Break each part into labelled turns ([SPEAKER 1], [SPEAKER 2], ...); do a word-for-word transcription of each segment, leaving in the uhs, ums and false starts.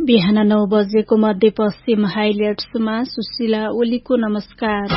[SPEAKER 1] बिहान नौ बजेको मध्यपश्चिम हाइलाइट्समा सुशीला ओलीको नमस्कार।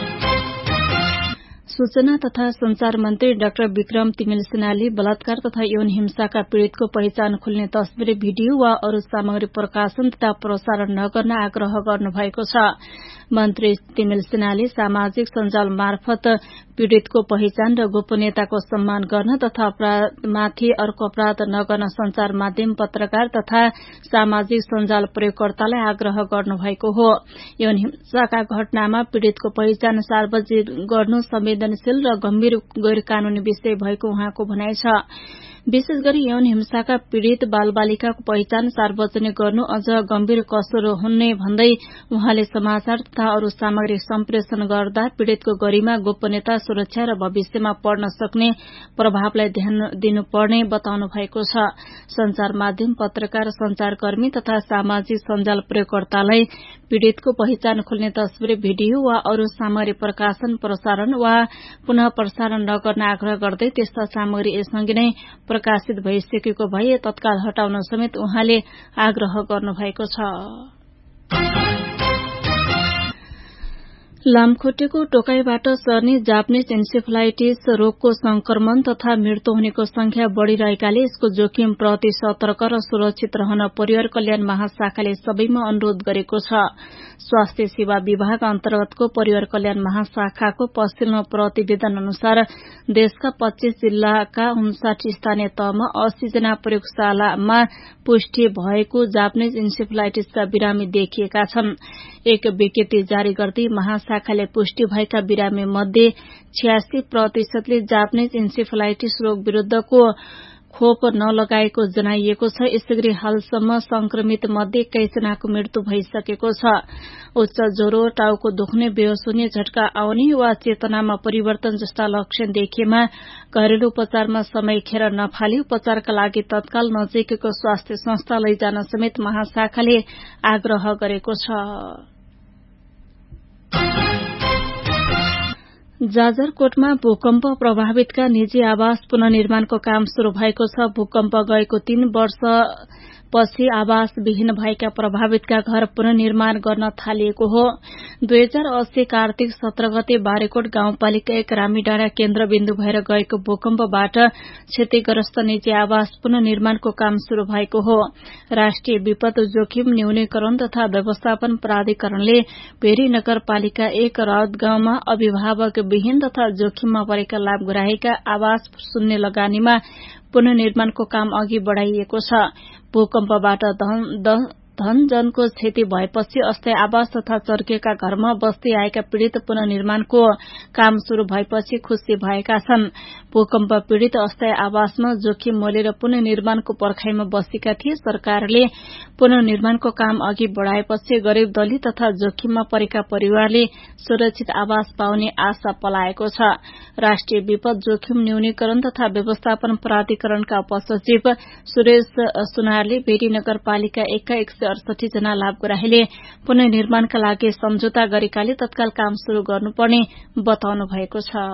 [SPEAKER 1] सूचना तथा संचार मन्त्री डाक्टर विक्रम तिमिल सिन्हाले बलात्कार तथा यौन हिंसाका पीड़ितको पहिचान खुल्ने तस्बिर, भिडियो वा अरू सामग्री प्रकाशन तथा प्रसारण नगर्न आग्रह गर्नुभएको छ। मन्त्री तिमिल सिन्हाले सामाजिक सञ्जाल मार्फत पीड़ितको पहिचान र गोपनीयताको सम्मान गर्न तथा अपराधमाथि अर्को अपराध नगर्न संचार माध्यम, पत्रकार तथा सामाजिक सञ्जाल प्रयोगकर्तालाई आग्रह गर्नुभएको हो। यौन हिंसाका घटनामा पीड़ितको पहिचान सार्वजनिक गर्नु संवेदनशील र गम्भीर गैर कानूनी विषय भएको उहाँको भनाइ छ। विशेष गरी यौन हिंसाका पीड़ित बालबालिकाको पहिचान सार्वजनिक गर्नु अझ गम्भीर कसुर हुने भन्दै उहाँले समाचार तथा अरू सामग्री सम्प्रेषण गर्दा पीड़ितको गरिमा, गोपनीयता, सुरक्षा र भविष्यमा पर्न सक्ने प्रभावलाई ध्यान दिनुपर्ने बताउनु भएको छ। संचार माध्यम, पत्रकार, संचारकर्मी तथा सामाजिक सञ्जाल प्रयोगकर्तालाई पीड़ितको पहिचान खुल्ने तस्बिर, भिडियो वा अरू सामग्री प्रकाशन, प्रसारण वा पुनः प्रसारण नगर्न आग्रह गर्दै त्यस्ता सामग्री यसअघि नै प्रकाशित भइसकेको भए तत्काल हटाउन समेत उहाँले आग्रह गर्नुभएको छ। लामखुट्टेको टोकाइबाट सर्ने जापानिज इन्सेफलाइटिस रोगको संक्रमण तथा मृत्यु हुनेको संख्या बढ़िरहेकाले यसको जोखिम प्रति सतर्क र सुरक्षित रहन परिवार कल्याण महाशाखाले सबैमा अनुरोध गरेको छ। स्वास्थ्य सेवा विभाग अन्तर्गतको परिवार कल्याण महाशाखाको पछिल्लो प्रतिवेदन अनुसार देशका पच्चीस जिल्लाका उन्साठी स्थानीय तहमा अस्सी जना प्रयोगशालामा पुष्टि भएको जापानिज इन्सेफलाइटिसका बिरामी देखिएका छन्। एक विज्ञप्ति जारी गर्दै महाशाखाले पुष्टि भएका बिरामी मध्ये छयासी प्रतिशतले जापानिज इन्सेफलाइटिस रोग विरूद्धको खोप नलगाएको जनाइएको छ। यसैगरी हालसम्म संक्रमित मध्ये एक्काइस जनाको मृत्यु भइसकेको छ। उच्च ज्वरो, टाउको दुख्ने, बेहोस हुने, झट्का आउने वा चेतनामा परिवर्तन जस्ता लक्षण देखिएमा घरेलु उपचारमा समय खेर नफाली उपचारका लागि तत्काल नजिकैको स्वास्थ्य संस्था लैजान समेत महाशाखाले आग्रह गरेको छ। जाजरकोटमा भूकम्प प्रभावितका निजी आवास पुनर्निर्माणको काम शुरू भएको छ। भूकम्प गएको तीन वर्ष पछि आवास विहीन भएका प्रभावितका घर पुनर्निर्माण गर्न थालिएको हो। दुई हजार अस्सी कार्तिक सत्र गते बारेकोट गाउँपालिका एक रामीडाँडा केन्द्रबिन्दु भएर गएको भूकम्पबाट क्षतिग्रस्त निजी आवास पुनर्निर्माणको काम शुरू भएको हो। राष्ट्रिय विपद जोखिम न्यूनीकरण तथा व्यवस्थापन प्राधिकरणले भेरी नगरपालिका एक राउत गाउँमा अभिभावक विहीन तथा जोखिममा परेका लाभ गुराएका आवास शून्य लगानीमा पुनर्निर्माणको काम अघि बढ़ाइएको छ। भूकम्पबाट धन जनको क्षति भएपछि अस्थायी आवास तथा चर्किएका घरमा बस्दै आएका पीड़ित पुनर्निर्माणको काम शुरू भएपछि खुशी भएका छन्। भूकम्प पीड़ित अस्थायी आवासमा जोखिम मोलेर पुनर्निर्माणको पर्खाइमा बसेका थिए। सरकारले पुनर्निर्माणको काम अघि बढ़ाएपछि गरीब, दलित तथा जोखिममा परेका परिवारले सुरक्षित आवास पाउने आशा पलाएको छ। राष्ट्रिय विपद जोखिम न्यूनीकरण तथा व्यवस्थापन प्राधिकरणका उपसचिव सुरेश सुनारले भेरी नगरपालिका एकका एक सय अडसठी जना लाभग्राहीले पुनर्निर्माणका लागि सम्झौता गरेकाले तत्काल काम शुरू गर्नुपर्ने बताउनु भएको छ।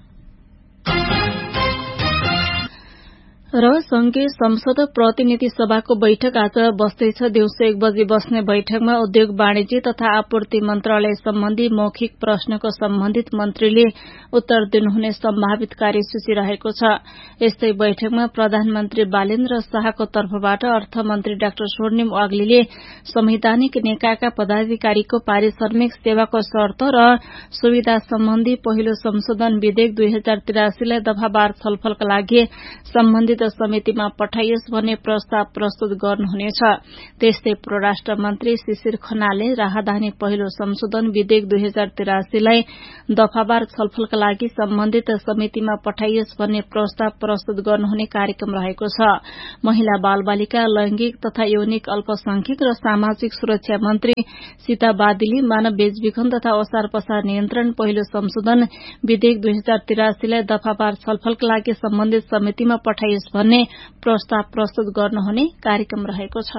[SPEAKER 1] र संघीय संसद प्रतिनिधि सभाको बैठक आज बस्दैछ। दिउँसो एक बजे बस्ने बैठकमा उद्योग, वाणिज्य तथा आपूर्ति मन्त्रालय सम्बन्धी मौखिक प्रश्नको सम्बन्धित मन्त्रीले उत्तर दिनुहुने सम्भावित कार्यसूची रहेको छ। यस्तै बैठकमा प्रधानमन्त्री बालेन्द्र शाहको तर्फबाट अर्थमन्त्री डाक्टर स्वर्णिम वाग्लीले संवैधानिक निकायका पदाधिकारीको पारिश्रमिक सेवाको शर्त र सुविधा सम्बन्धी पहिलो संशोधन विधेयक दुई हजार तिरासीलाई दफावार छलफलका लागि सम्बन्धित समितिमा पठाइयोस् भन्ने प्रस्ताव प्रस्तुत गर्नुहुनेछ। त्यस्तै परराष्ट्र मन्त्री शिशिर खनालले राहदानी पहिलो संशोधन विधेयक दुई हजार तिरासीलाई दफावार छलफलका लागि सम्बन्धित समितिमा पठाइयोस् भन्ने प्रस्ताव प्रस्तुत गर्नुहुने कार्यक्रम रहेको छ। महिला, बाल बालिका, लैंगिक तथा यौनिक अल्पसंख्यक र सामाजिक सुरक्षा मन्त्री सीता बादिली मानव बेचबिखन तथा ओसार पसार नियन्त्रण पहिलो संशोधन विधेयक दुई हजार तिरासीलाई दफावार छलफलका लागि सम्बन्धित समितिमा पठाइयोस् भन्ने प्रस्ताव प्रस्तुत गर्नुहुने कार्यक्रम रहेको छ।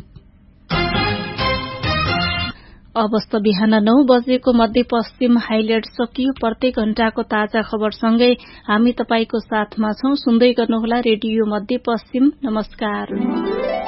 [SPEAKER 1] अवस्था बिहान नौ बजेको मध्यपश्चिम हाइलाइट सकियो। प्रत्येक घण्टाको ताजा खबरसँगै हामी तपाईको साथमा छौं। सुन्दै गर्नुहोला रेडियो मध्यपश्चिम। नमस्कार।